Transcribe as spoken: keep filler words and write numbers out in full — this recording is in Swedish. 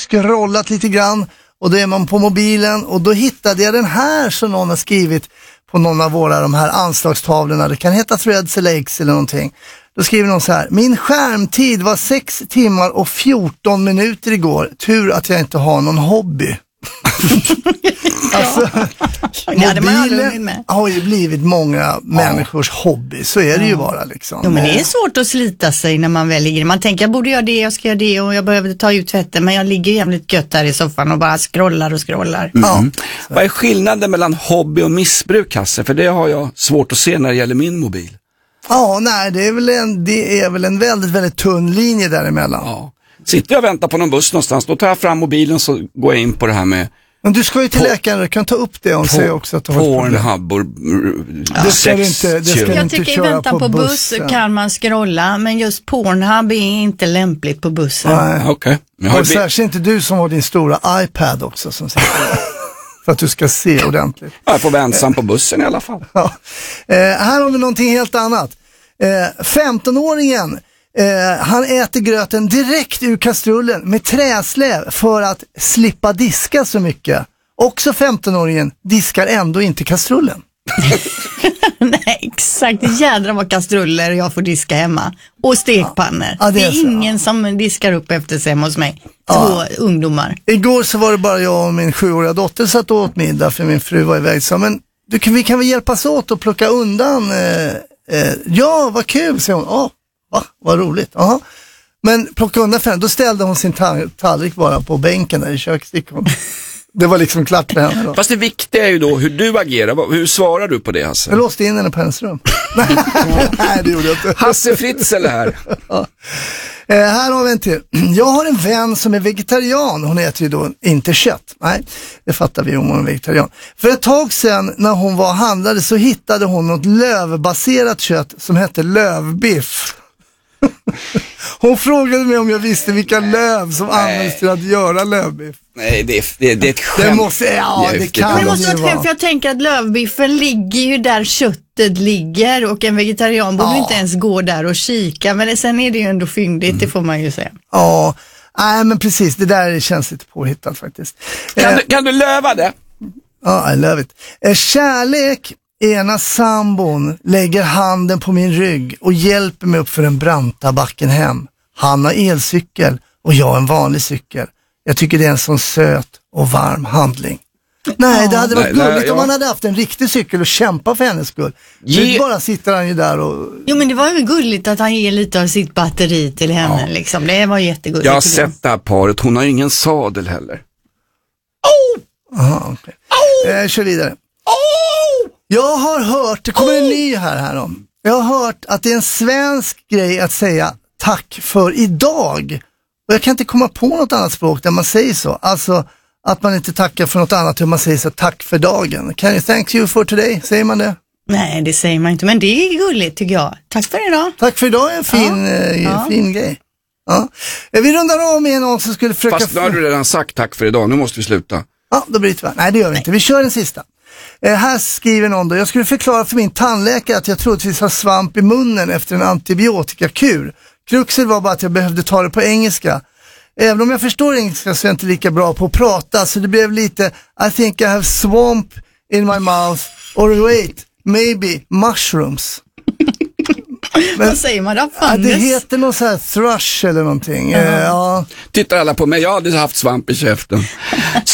scrollat lite grann och då är man på mobilen och då hittade jag den här som någon har skrivit på någon av våra de här anslagstavlorna. Det kan heta Threads eller X eller någonting. Då skriver någon så här: min skärmtid var sex timmar och fjorton minuter igår. Tur att jag inte har någon hobby. Alltså, mobilen har ju blivit många människors hobby. Så är det ja. ju bara liksom. Jo, men det är svårt att slita sig när man väl ligger. Man tänker jag borde göra det, jag ska göra det och jag behöver ta ut tvätten. Men jag ligger jävligt gött här i soffan och bara scrollar och scrollar. Mm. Ja. Vad är skillnaden mellan hobby och missbruk, Hasse? För det har jag svårt att se när det gäller min mobil. Ja, nej, det är väl en, det är väl en väldigt, väldigt tunn linje däremellan. Ja. Sitter jag och väntar på någon buss någonstans, då tar jag fram mobilen så går jag in på det här med... Men du ska ju till läkaren, du kan ta upp det och säga också att du har Pornhub och ja. Det ska du inte, det ska jag du inte tycker köra i väntan på, på buss kan man scrolla, men just Pornhub är inte lämpligt på bussen. Nej, okej. Okay. Och särskilt inte du som har din stora iPad också som sitter där. För att du ska se ordentligt. Jag får vara ensam på bussen i alla fall. Ja. Eh, här har vi någonting helt annat. Eh, femtonåringen eh, han äter gröten direkt ur kastrullen med träsläv för att slippa diska så mycket. Också femtonåringen diskar ändå inte kastrullen. Nej, exakt. Jädra vad kastruller jag får diska hemma. Och stekpannor. Ja, det är, det är ingen ja. som diskar upp efter sig hemma hos mig. Två ja. ungdomar. Igår så var det bara jag och min sjuåriga dotter satt och åt middag för min fru var iväg. Så, men du, vi kan väl hjälpas åt och plocka undan. Eh, eh, ja, vad kul, säger hon. Ja, va, vad roligt. Aha. Men plocka undan för henne. Då ställde hon sin ta- tallrik bara på bänken där i köksstickon. Det var liksom klart för henne då. Fast det viktiga är ju då hur du agerar. Hur svarar du på det, Hasse? Jag låste in henne på hennes rum. Nej, det gjorde jag inte. Hasse Fritzl här. Ja. Eh, här har vi en till. Jag har en vän som är vegetarian. Hon äter ju då inte kött. Nej, det fattar vi om hon är vegetarian. För ett tag sedan när hon var och handlade så hittade hon något lövbaserat kött som hette lövbiff. Hon frågade mig om jag visste vilka löv som Nej. används till att göra lövbiff. Nej, det är, det, det är ett skämt. Det måste, ja, det kan Men det måste vara ett skämt, för jag tänker att lövbiffen ligger ju där köttet ligger och en vegetarian borde ja. inte ens gå där och kika. Men sen är det ju ändå fyndigt, mm. det får man ju säga. Ja, nej men precis, det där känns lite påhittat faktiskt. Kan, eh, du, kan du löva det? Ja, I love it. Eh, kärlek. Ena sambon lägger handen på min rygg och hjälper mig upp för den branta backen hem. Han har elcykel och jag en vanlig cykel. Jag tycker det är en sån söt och varm handling. Nej, det hade varit nej, gulligt nej, om ja. han hade haft en riktig cykel och kämpa för hennes skull. Ge... Bara sitter han ju där och... Jo, men det var ju gulligt att han ger lite av sitt batteri till henne. Ja. Liksom. Det var jättegulligt. Jag har sett det här paret. Hon har ju ingen sadel heller. Oh! Aha, okay. Oh! Jag kör vidare. Oh! Jag har hört, det kommer en ny här här om. Jag har hört att det är en svensk grej att säga tack för idag. Och jag kan inte komma på något annat språk där man säger så. Alltså att man inte tackar för något annat, hur man säger så tack för dagen. Can you thank you for today? Säger man det? Nej, det säger man inte, men det är gulligt tycker jag. Tack för idag. Tack för idag är en fin, ja. eh, ja. fin grej. Ja. Vi rundar av med någon som skulle försöka... Fast nu har du redan sagt tack för idag, nu måste vi sluta. Ja, då bryter vi. Nej, det gör vi Nej. inte. Vi kör den sista. Eh, här skriver någon då, jag skulle förklara för min tandläkare att jag troligtvis har svamp i munnen efter en antibiotikakur. Kruxet var bara att jag behövde ta det på engelska. Även om jag förstår engelska så är jag inte lika bra på att prata, så det blev lite I think I have swamp in my mouth or wait, maybe mushrooms. Men, vad säger man då? Ja, det heter något så här thrush eller någonting. Uh-huh. Ja. Tittar alla på mig, jag har aldrig haft svamp i käften.